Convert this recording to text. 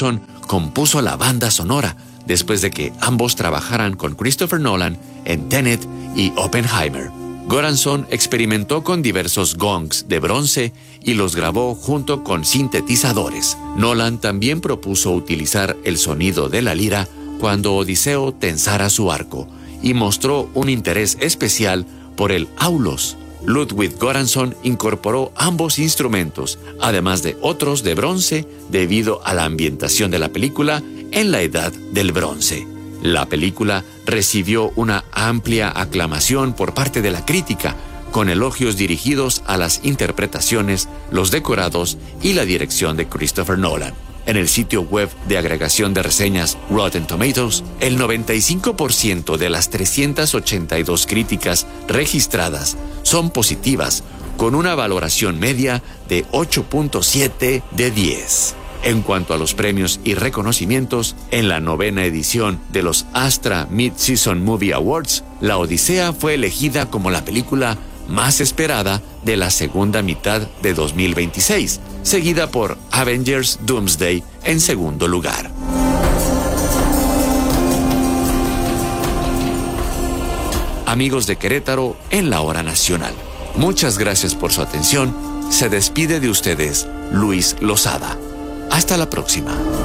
Goranson compuso la banda sonora después de que ambos trabajaran con Christopher Nolan en Tenet y Oppenheimer. Goranson experimentó con diversos gongs de bronce y los grabó junto con sintetizadores. Nolan también propuso utilizar el sonido de la lira cuando Odiseo tensara su arco y mostró un interés especial por el aulos. Ludwig Göransson incorporó ambos instrumentos, además de otros de bronce, debido a la ambientación de la película en la Edad del Bronce. La película recibió una amplia aclamación por parte de la crítica, con elogios dirigidos a las interpretaciones, los decorados y la dirección de Christopher Nolan. En el sitio web de agregación de reseñas Rotten Tomatoes, el 95% de las 382 críticas registradas son positivas, con una valoración media de 8.7 de 10. En cuanto a los premios y reconocimientos, en la 9ª edición de los Astra Mid-Season Movie Awards, La Odisea fue elegida como la película más esperada de la segunda mitad de 2026, seguida por Avengers Doomsday en segundo lugar. Amigos de Querétaro en la Hora Nacional, muchas gracias por su atención. Se despide de ustedes Luis Lozada. Hasta la próxima.